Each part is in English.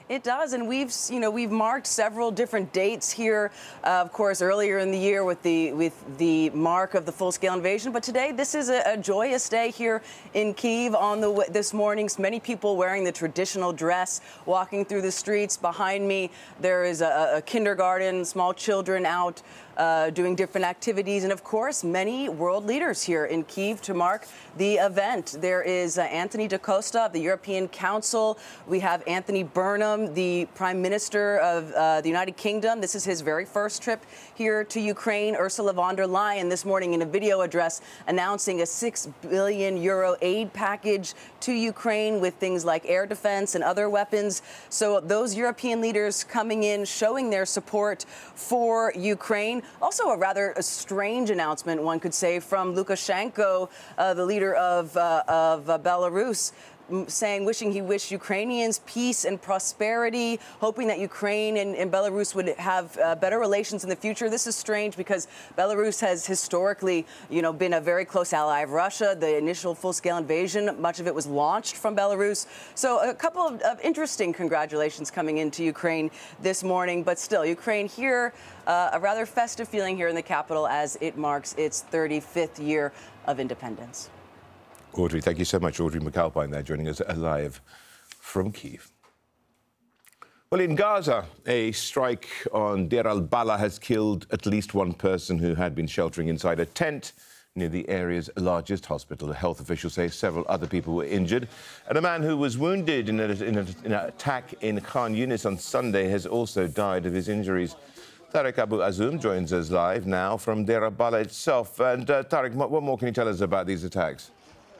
It does, and we've marked several different dates here. Of course, earlier in the year with the mark of the full-scale invasion, but today this is a joyous day here in Kyiv. This morning, many people wearing the traditional dress, walking through the streets. Behind me, there is a kindergarten, small children out doing different activities, and of course, many world leaders here in Kyiv to mark the event. There is Anthony Da Costa of the European Council. We have Anthony Burnham, the Prime Minister of the United Kingdom. This is his very first trip here to Ukraine. Ursula von der Leyen this morning in a video address announcing a €6 billion aid package to Ukraine with things like air defense and other weapons. So those European leaders coming in, showing their support for Ukraine. Also a rather strange announcement, one could say, from Lukashenko, the leader of Belarus, wishing he wished Ukrainians peace and prosperity, hoping that Ukraine and Belarus would have better relations in the future. This is strange because Belarus has historically, been a very close ally of Russia. The initial full-scale invasion, much of it was launched from Belarus. So a couple of interesting congratulations coming into Ukraine this morning. But still, Ukraine here, a rather festive feeling here in the capital as it marks its 35th year of independence. Audrey, thank you so much. Audrey McAlpine there joining us live from Kyiv. Well, in Gaza, a strike on Deir al-Balah has killed at least one person who had been sheltering inside a tent near the area's largest hospital. Health officials say several other people were injured. And a man who was wounded in an attack in Khan Yunis on Sunday has also died of his injuries. Tariq Abu Azum joins us live now from Deir al-Balah itself. And Tariq, what more can you tell us about these attacks?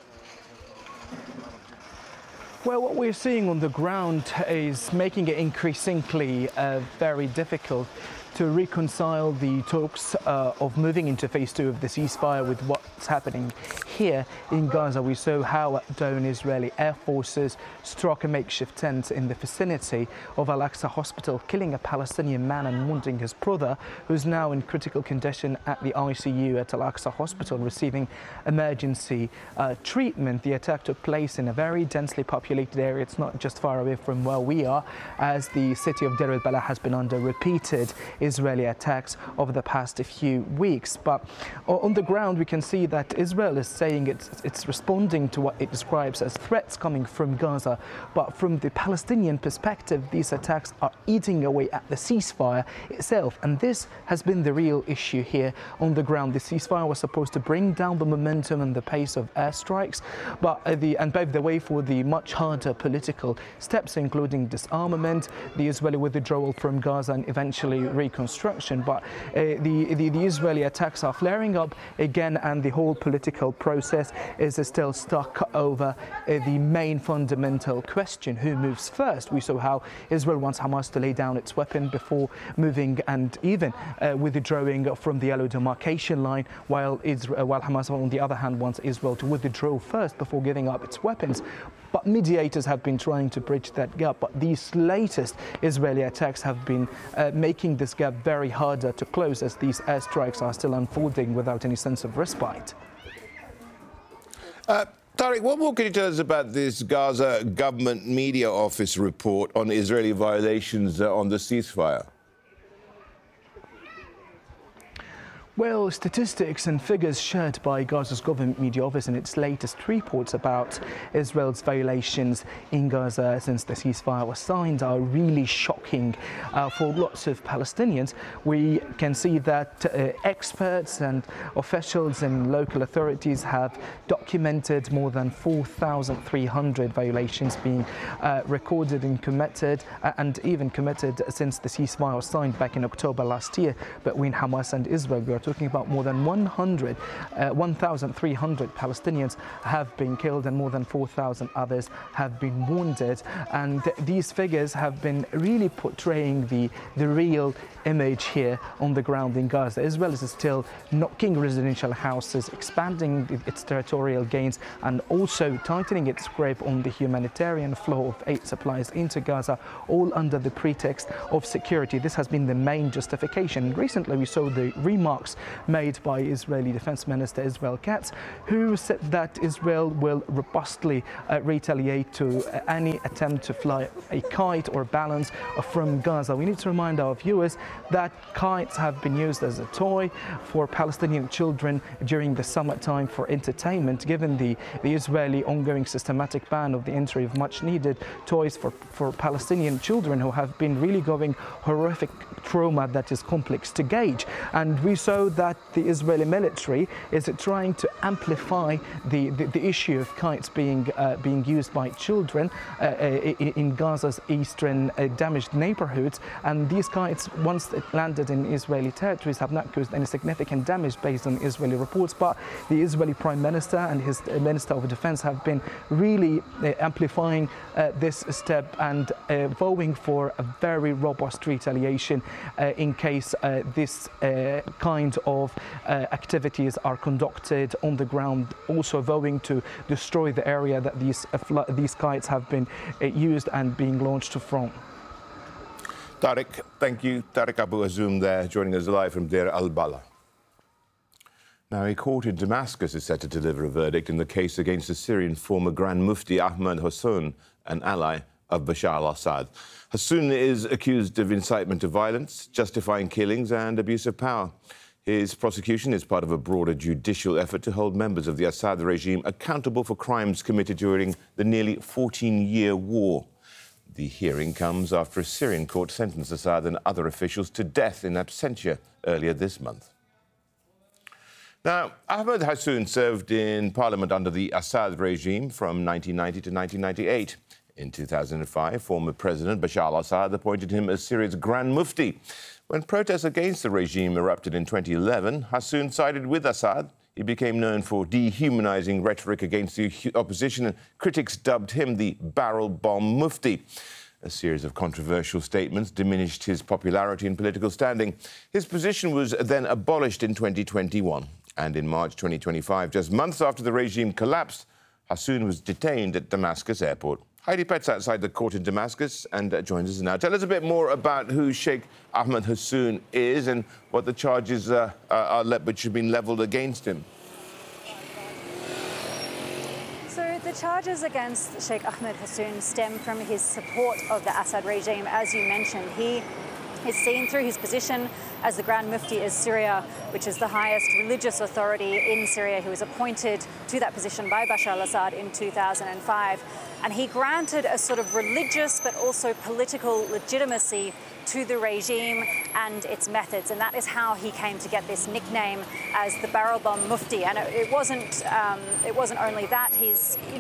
Well, what we're seeing on the ground is making it increasingly very difficult to reconcile the talks of moving into phase 2 of the ceasefire with what's happening here in Gaza. We saw how at dawn Israeli air forces struck a makeshift tent in the vicinity of Al-Aqsa Hospital, killing a Palestinian man and wounding his brother, who's now in critical condition at the ICU at Al-Aqsa Hospital receiving emergency treatment. The attack took place in a very densely populated area. It's not just far away from where we are, as the city of Deir al-Balah has been under repeated Israeli attacks over the past few weeks. But on the ground, we can see that Israel is saying it's responding to what it describes as threats coming from Gaza. But from the Palestinian perspective, these attacks are eating away at the ceasefire itself. And this has been the real issue here on the ground. The ceasefire was supposed to bring down the momentum and the pace of airstrikes, but and pave the way for the much harder political steps, including disarmament, the Israeli withdrawal from Gaza, and eventually reconstruction. But the Israeli attacks are flaring up again, and the whole political process is still stuck over the main fundamental question: who moves first? We saw how Israel wants Hamas to lay down its weapon before moving and even withdrawing from the yellow demarcation line, while Hamas, on the other hand, wants Israel to withdraw first before giving up its weapons. But mediators have been trying to bridge that gap. But these latest Israeli attacks have been making this gap very harder to close, as these airstrikes are still unfolding without any sense of respite. Tariq, what more can you tell us about this Gaza government media office report on Israeli violations on the ceasefire? Well, statistics and figures shared by Gaza's government media office in its latest reports about Israel's violations in Gaza since the ceasefire was signed are really shocking for lots of Palestinians. We can see that experts and officials and local authorities have documented more than 4,300 violations being recorded and committed, since the ceasefire was signed back in October last year between Hamas and Israel. We are talking about more than 1,300 Palestinians have been killed and more than 4,000 others have been wounded. And these figures have been really portraying the real image here on the ground in Gaza. Israel is still knocking residential houses, expanding its territorial gains, and also tightening its grip on the humanitarian flow of aid supplies into Gaza, all under the pretext of security. This has been the main justification. Recently, we saw the remarks made by Israeli Defense Minister Israel Katz, who said that Israel will robustly retaliate to any attempt to fly a kite or balloons from Gaza. We need to remind our viewers that kites have been used as a toy for Palestinian children during the summertime for entertainment, given the Israeli ongoing systematic ban of the entry of much needed toys for Palestinian children who have been really going horrific trauma that is complex to gauge. And we saw that the Israeli military is trying to amplify the issue of kites being used by children in Gaza's eastern damaged neighborhoods. And these kites, once it landed in Israeli territories, have not caused any significant damage based on Israeli reports. But the Israeli Prime Minister and his Minister of Defense have been really amplifying this step and vowing for a very robust retaliation in case this kind of activities are conducted on the ground, also vowing to destroy the area that these kites have been used and being launched from. Tariq, thank you. Tariq Abu Azoum there, joining us live from Deir al-Balah. Now, a court in Damascus is set to deliver a verdict in the case against the Syrian former Grand Mufti Ahmed Hassoun, an ally of Bashar al-Assad. Hassoun is accused of incitement to violence, justifying killings and abuse of power. His prosecution is part of a broader judicial effort to hold members of the Assad regime accountable for crimes committed during the nearly 14-year war. The hearing comes after a Syrian court sentenced Assad and other officials to death in absentia earlier this month. Now, Ahmed Hassoun served in parliament under the Assad regime from 1990 to 1998. In 2005, former President Bashar al-Assad appointed him as Syria's Grand Mufti. When protests against the regime erupted in 2011, Hassoun sided with Assad. He became known for dehumanizing rhetoric against the opposition, and critics dubbed him the barrel bomb Mufti. A series of controversial statements diminished his popularity and political standing. His position was then abolished in 2021. And in March 2025, just months after the regime collapsed, Hassoun was detained at Damascus airport. Heidi Pett's outside the court in Damascus and joins us now. Tell us a bit more about who Sheikh Ahmed Hassoun is and what the charges which have been levelled against him. So the charges against Sheikh Ahmed Hassoun stem from his support of the Assad regime. As you mentioned, he is seen through his position as the Grand Mufti of Syria, which is the highest religious authority in Syria. He was appointed to that position by Bashar al-Assad in 2005. And he granted a sort of religious but also political legitimacy to the regime and its methods. And that is how he came to get this nickname as the barrel bomb Mufti. And it wasn't only that. He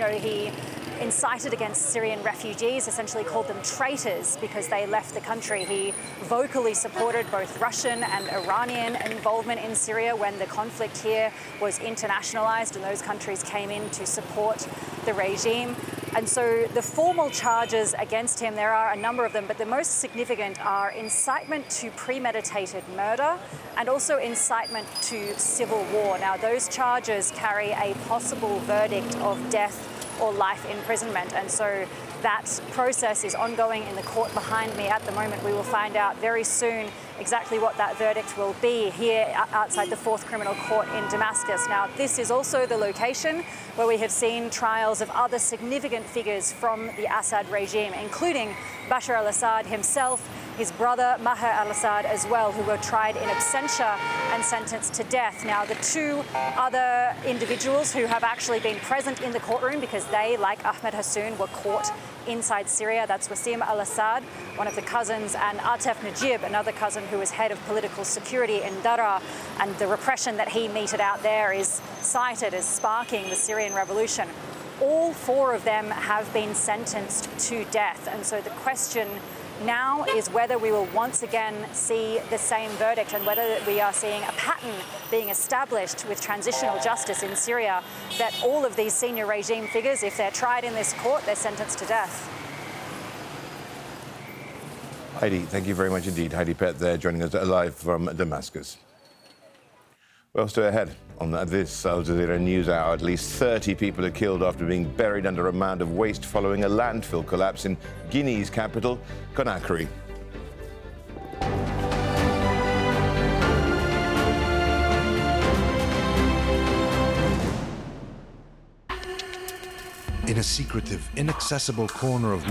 incited against Syrian refugees, essentially called them traitors because they left the country. He vocally supported both Russian and Iranian involvement in Syria when the conflict here was internationalized and those countries came in to support the regime. And so the formal charges against him, there are a number of them, but the most significant are incitement to premeditated murder and also incitement to civil war. Now, those charges carry a possible verdict of death or life imprisonment. And so that process is ongoing in the court behind me at the moment. We will find out very soon exactly what that verdict will be here outside the 4th Criminal Court in Damascus. Now, this is also the location where we have seen trials of other significant figures from the Assad regime, including Bashar al-Assad himself, his brother Maher al-Assad as well, who were tried in absentia and sentenced to death. Now, the two other individuals who have actually been present in the courtroom because they, like Ahmed Hassoun, were caught inside Syria, that's Wassim al-Assad, one of the cousins, and Atef Najib, another cousin who was head of political security in Daraa, and the repression that he meted out there is cited as sparking the Syrian revolution. All four of them have been sentenced to death, and so the question now is whether we will once again see the same verdict and whether we are seeing a pattern being established with transitional justice in Syria, that all of these senior regime figures, if they're tried in this court, they're sentenced to death. Heidi, thank you very much indeed. Heidi Pett there, joining us live from Damascus. Well, still ahead on this Al Jazeera News Hour, at least 30 people are killed after being buried under a mound of waste following a landfill collapse in Guinea's capital, Conakry. In a secretive, inaccessible corner of